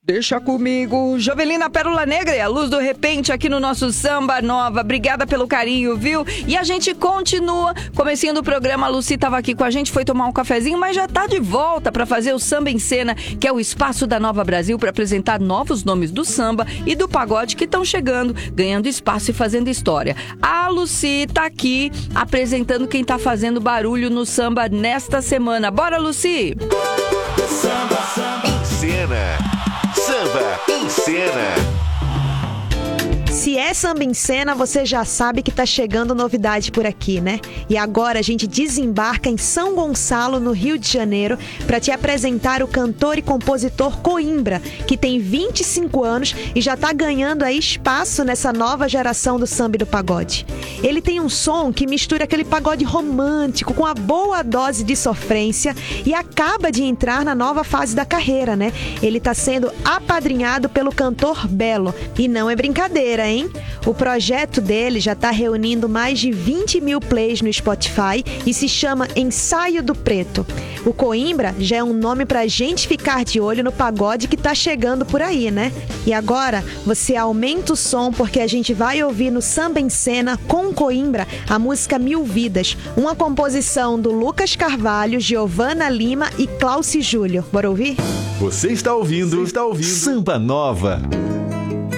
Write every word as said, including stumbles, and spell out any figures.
Deixa comigo, Jovelina Pérola Negra e a luz do repente aqui no nosso Samba Nova. Obrigada pelo carinho, viu? E a gente continua. Comecinho do programa, a Lucy estava aqui com a gente, foi tomar um cafezinho, mas já tá de volta para fazer o Samba em Cena, que é o espaço da Nova Brasil para apresentar novos nomes do samba e do pagode que estão chegando, ganhando espaço e fazendo história. A Lucy tá aqui apresentando quem tá fazendo barulho no samba nesta semana. Bora, Lucy! Samba, samba em cena. Samba em Cena. Se é Samba em Cena, você já sabe que tá chegando novidade por aqui, né? E agora a gente desembarca em São Gonçalo, no Rio de Janeiro, para te apresentar o cantor e compositor Coimbra, que tem vinte e cinco anos e já tá ganhando aí espaço nessa nova geração do samba e do pagode. Ele tem um som que mistura aquele pagode romântico com a boa dose de sofrência e acaba de entrar na nova fase da carreira, né? Ele tá sendo apadrinhado pelo cantor Belo. E não é brincadeira, hein? O projeto dele já está reunindo mais de vinte mil plays no Spotify e se chama Ensaio do Preto. O Coimbra já é um nome pra gente ficar de olho no pagode que tá chegando por aí, né? E agora você aumenta o som porque a gente vai ouvir no Samba em Cena com Coimbra a música Mil Vidas, uma composição do Lucas Carvalho, Giovana Lima e Cláudio Júlio. Bora ouvir? Você está ouvindo, Você está ouvindo Samba Nova.